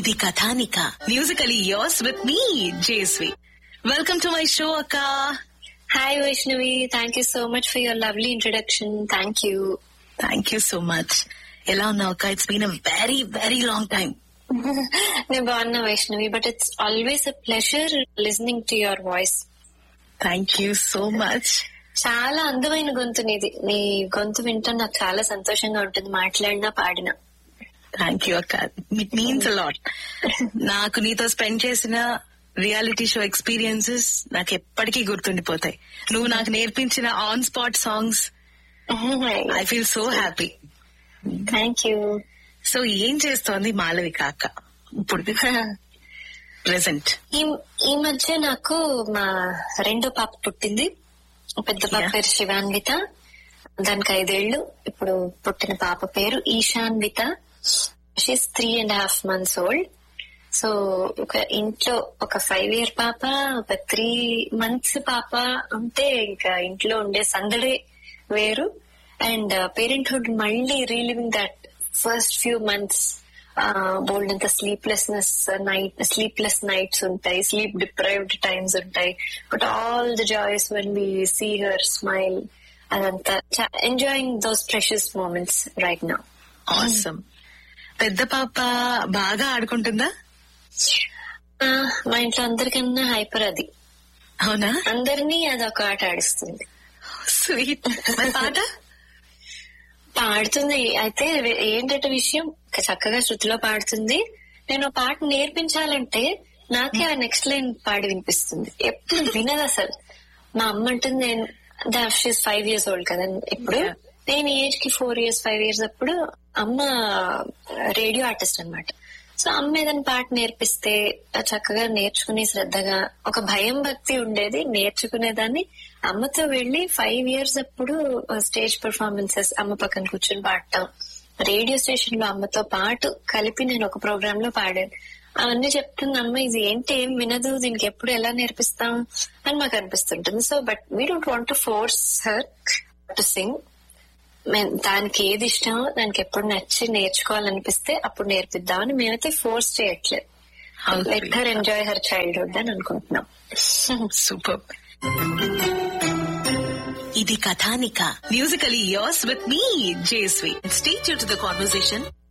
ఇది కథానిక musically yours with me జేస్వి. Welcome to my show అక్క. Hi Vaishnavi, thank you so much for your lovely introduction. Thank you. Thank you so much. ఎలా ఉన్నావు అక్క? It's been a very very long time. నేను బాగున్నా Vaishnavi, but it's always a pleasure listening to your voice. Thank you so much. చాలా అందమైన గొంతు నీది. నీ గొంతు వింటా నాకు చాలా సంతోషంగా ఉంటుంది, మాట్లాడినా పాడినా. థ్యాంక్ యూ అక్క. It means a lot. నాకు నీతో స్పెండ్ చేసిన రియాలిటీ షో ఎక్స్పీరియన్సెస్ నాకు ఎప్పటికీ గుర్తుండిపోతాయి. నువ్వు నాకు నేర్పించిన on spot songs, I feel so happy. Thank you. So ఏం చేస్తోంది మాలవిక అక్క ఇప్పుడు ప్రెసెంట్? ఈ మధ్య నాకు మా రెండో పాప పుట్టింది. పెద్ద పాప పేరు శివాన్విత, దానికి 5 ఏళ్లు. ఇప్పుడు పుట్టిన పాప పేరు ఈశాన్విత. She's 3.5 months old. సో ఒక ఇంట్లో ఒక 5-year పాప, ఒక 3 months పాప ఉంటే ఇంకా ఇంట్లో ఉండే సందడి వేరు. అండ్ పేరెంట్హుడ్ మళ్ళీ reliving that first few months. బోల్డ్ అంత స్లీప్లెస్ నైట్స్ ఉంటాయి, స్లీప్ డిప్రైవ్డ్ టైమ్స్ ఉంటాయి. But all the joys when we see her smile, అదంతా enjoying those precious moments right now. Awesome. పెద్ద పాప బాగా ఆడుకుంటుందా? మా ఇంట్లో అందరికన్నా హైపర్ అది. అవునా? అందరినీ అదొక ఆట ఆడిస్తుంది. స్వీట్. పాట పాడుతుంది. అయితే ఏంటంటే విషయం, చక్కగా శృతిలో పాడుతుంది. నేను పాట నేర్పించాలంటే నాకే ఆ నెక్స్ట్ లైన్ పాడి వినిపిస్తుంది. ఎప్పుడు వినదు అసలు. మా అమ్మ అంటుంది, నేను 5 years old కదా ఇప్పుడు. నేను ఈ ఏజ్ కి 4 years 5 years అప్పుడు అమ్మ రేడియో ఆర్టిస్ట్ అనమాట. సో అమ్మ ఏదైనా పాట నేర్పిస్తే చక్కగా నేర్చుకుని శ్రద్ధగా, ఒక భయం భక్తి ఉండేది, నేర్చుకునేదాన్ని. అమ్మతో వెళ్లి 5 years అప్పుడు స్టేజ్ పెర్ఫార్మెన్సెస్ అమ్మ పక్కన కూర్చొని పాడటం, రేడియో స్టేషన్ లో అమ్మతో పాటు కలిపి నేను ఒక ప్రోగ్రామ్ లో పాడాను. అవన్నీ చెప్తుంది అమ్మ, ఇది ఏంటి ఏం వినదు, దీనికి ఎప్పుడు ఎలా నేర్పిస్తాం అని మాకు అనిపిస్తుంటుంది. So but we don't want to force her to sing. దానికి ఏది ఇష్టమో, దానికి ఎప్పుడు నచ్చి నేర్చుకోవాలనిపిస్తే అప్పుడు నేర్పిద్దామని మేమైతే ఫోర్స్ చేయట్లేదు. Let her enjoy her childhood అని అనుకుంటున్నాం. సూపర్. ఇది కథానిక musically yours with me జేస్వి. Stay tune to the conversation.